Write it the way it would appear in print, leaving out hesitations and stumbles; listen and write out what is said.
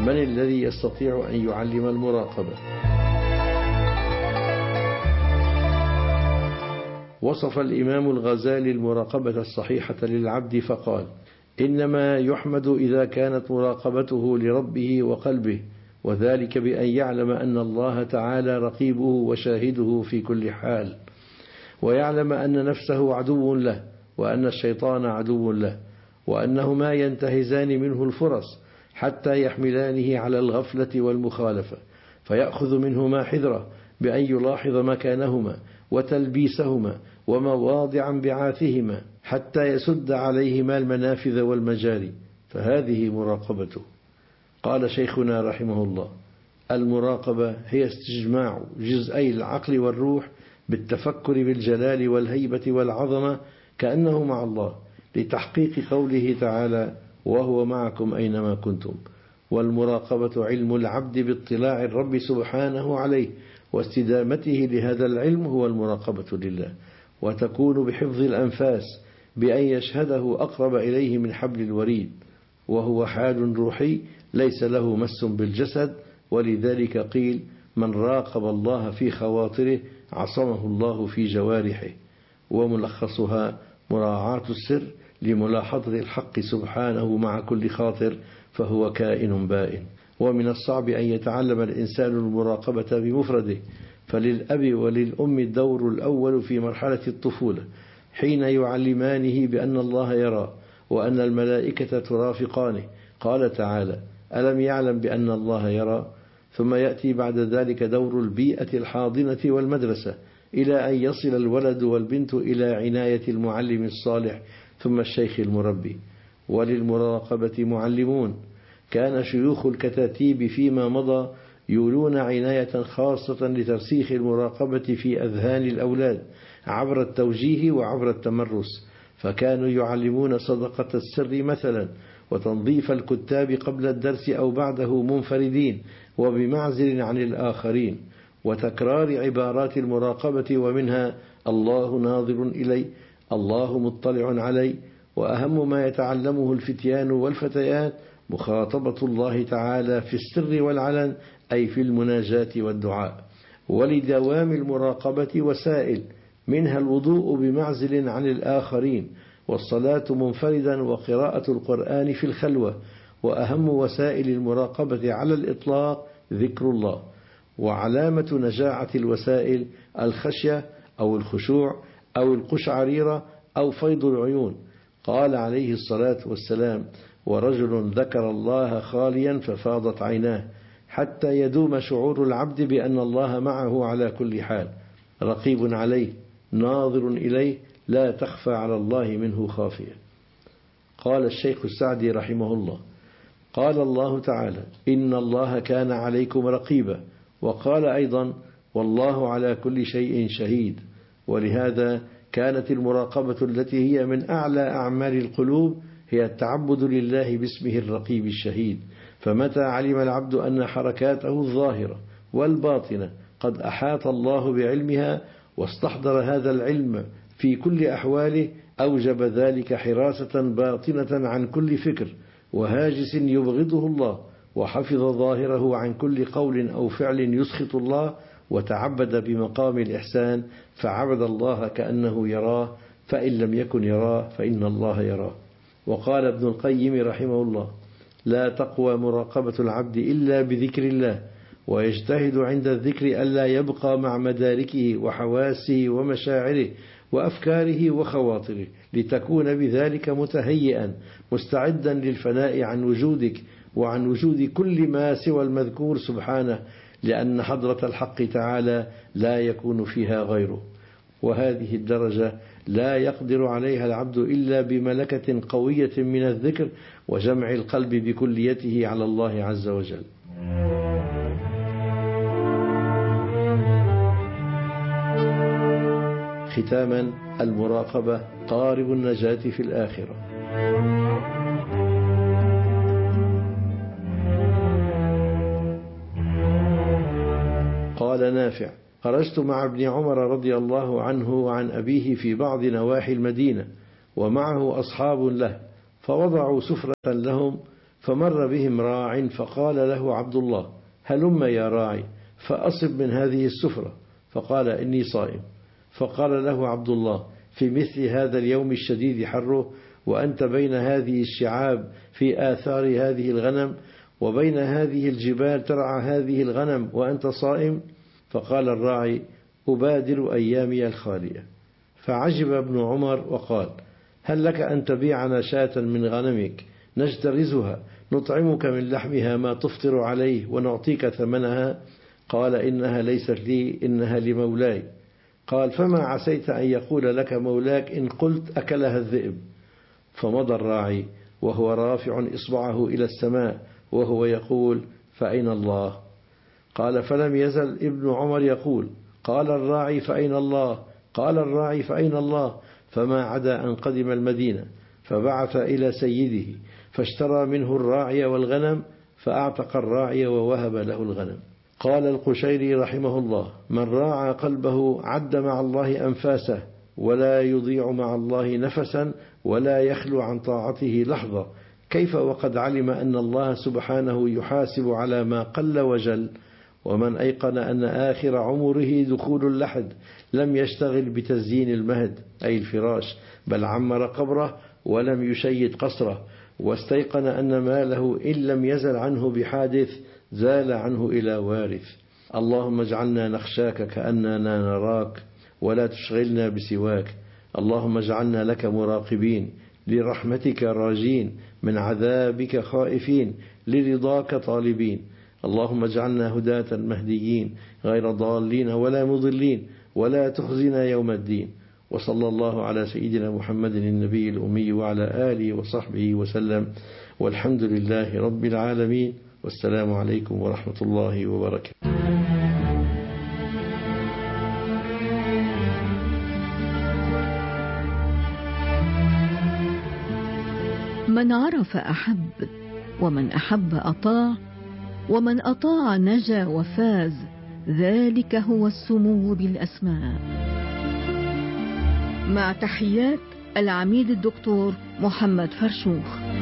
من الذي يستطيع أن يعلم المراقبة؟ وصف الإمام الغزالي المراقبة الصحيحة للعبد فقال: إنما يحمد إذا كانت مراقبته لربه وقلبه، وذلك بأن يعلم أن الله تعالى رقيبه وشاهده في كل حال، ويعلم أن نفسه عدو له، وأن الشيطان عدو له، وأنهما ينتهزان منه الفرص حتى يحملانه على الغفلة والمخالفة، فيأخذ منهما حذره بأن يلاحظ مكانهما وتلبيسهما ومواضع انبعاثهما حتى يسد عليهما المنافذ والمجاري، فهذه مراقبته. قال شيخنا رحمه الله: المراقبة هي استجماع جزئي العقل والروح بالتفكر بالجلال والهيبة والعظمة كأنه مع الله، لتحقيق قوله تعالى: وهو معكم أينما كنتم. والمراقبة علم العبد باطلاع الرب سبحانه عليه، واستدامته لهذا العلم هو المراقبة لله، وتكون بحفظ الأنفاس بأن يشهده أقرب إليه من حبل الوريد، وهو حال روحي ليس له مس بالجسد، ولذلك قيل: من راقب الله في خواطره عصمه الله في جوارحه. وملخصها مراعاة السر لملاحظة الحق سبحانه مع كل خاطر، فهو كائن بائن. ومن الصعب أن يتعلم الإنسان المراقبة بمفرده، فللأب وللأم الدور الأول في مرحلة الطفولة، حين يعلمانه بأن الله يرى وأن الملائكة ترافقانه. قال تعالى: ألم يعلم بأن الله يرى؟ ثم يأتي بعد ذلك دور البيئة الحاضنة والمدرسة، إلى أن يصل الولد والبنت إلى عناية المعلم الصالح ثم الشيخ المربي. وللمراقبة معلمون، كان شيوخ الكتاتيب فيما مضى يولون عناية خاصة لترسيخ المراقبة في أذهان الأولاد عبر التوجيه وعبر التمرس، فكانوا يعلمون صدقة السر مثلا، وتنظيف الكتاب قبل الدرس أو بعده منفردين وبمعزل عن الآخرين، وتكرار عبارات المراقبة، ومنها: الله ناظر إلي، الله مطلع علي. وأهم ما يتعلمه الفتيان والفتيات مخاطبة الله تعالى في السر والعلن، أي في المناجاة والدعاء. ولدوام المراقبة وسائل، منها الوضوء بمعزل عن الآخرين، والصلاة منفردا، وقراءة القرآن في الخلوة. وأهم وسائل المراقبة على الإطلاق ذكر الله. وعلامة نجاعة الوسائل الخشية أو الخشوع أو القشعريرة أو فيض العيون. قال عليه الصلاة والسلام: ورجل ذكر الله خاليا ففاضت عيناه، حتى يدوم شعور العبد بأن الله معه على كل حال، رقيب عليه، ناظر إليه، لا تخفى على الله منه خافية. قال الشيخ السعدي رحمه الله: قال الله تعالى: إن الله كان عليكم رقيبا. وقال أيضا: والله على كل شيء شهيد. ولهذا كانت المراقبة التي هي من أعلى أعمال القلوب هي التعبد لله باسمه الرقيب الشهيد. فمتى علم العبد أن حركاته الظاهرة والباطنة قد أحاط الله بعلمها، واستحضر هذا العلم في كل أحواله، أوجب ذلك حراسة باطنة عن كل فكر وهاجس يبغضه الله، وحفظ ظاهره عن كل قول أو فعل يسخط الله، وتعبد بمقام الإحسان، فعبد الله كأنه يراه، فإن لم يكن يراه فإن الله يراه. وقال ابن القيم رحمه الله: لا تقوى مراقبة العبد إلا بذكر الله، ويجتهد عند الذكر ألا يبقى مع مداركه وحواسه ومشاعره وأفكاره وخواطره، لتكون بذلك متهيئا مستعدا للفناء عن وجودك وعن وجود كل ما سوى المذكور سبحانه، لأن حضرة الحق تعالى لا يكون فيها غيره. وهذه الدرجة لا يقدر عليها العبد إلا بملكة قوية من الذكر وجمع القلب بكليته على الله عز وجل. ختاما: المراقبة قارب النجاة في الآخرة. قال نافع: خرجت مع ابن عمر رضي الله عنه وعن أبيه في بعض نواحي المدينة، ومعه أصحاب له، فوضعوا سفرة لهم، فمر بهم راع فقال له عبد الله: هلم يا راعي فأصب من هذه السفرة. فقال: إني صائم. فقال له عبد الله: في مثل هذا اليوم الشديد حره، وأنت بين هذه الشعاب في آثار هذه الغنم، وبين هذه الجبال ترعى هذه الغنم وأنت صائم؟ فقال الراعي: أبادر أيامي الخالية. فعجب ابن عمر وقال: هل لك أن تبيعنا شاة من غنمك نجترزها نطعمك من لحمها ما تفطر عليه ونعطيك ثمنها؟ قال: إنها ليست لي، إنها لمولاي. قال: فما عسيت أن يقول لك مولاك إن قلت أكلها الذئب؟ فمضى الراعي وهو رافع إصبعه إلى السماء وهو يقول: فأين الله؟ قال: فلم يزل ابن عمر يقول: قال الراعي فأين الله؟ قال الراعي فأين الله؟ فما عدا أن قدم المدينة فبعث إلى سيده فاشترى منه الراعي والغنم، فأعتق الراعي ووهب له الغنم. قال القشيري رحمه الله: من راعى قلبه عد مع الله أنفاسه، ولا يضيع مع الله نفسا، ولا يخلو عن طاعته لحظة، كيف وقد علم أن الله سبحانه يحاسب على ما قل وجل. ومن أيقن أن آخر عمره دخول اللحد لم يشتغل بتزيين المهد أي الفراش، بل عمر قبره ولم يشيد قصره، واستيقن أن ماله إن لم يزل عنه بحادث زال عنه إلى وارث. اللهم اجعلنا نخشاك كأننا نراك، ولا تشغلنا بسواك. اللهم اجعلنا لك مراقبين، لرحمتك راجين، من عذابك خائفين، لرضاك طالبين. اللهم اجعلنا هداة مهديين غير ضالين ولا مضلين، ولا تخزنا يوم الدين. وصلى الله على سيدنا محمد النبي الأمي وعلى آله وصحبه وسلم، والحمد لله رب العالمين، والسلام عليكم ورحمة الله وبركاته. من عرف أحب، ومن أحب أطاع، ومن أطاع نجا وفاز، ذلك هو السمو بالأسماء. مع تحيات العميد الدكتور محمد فرشوخ.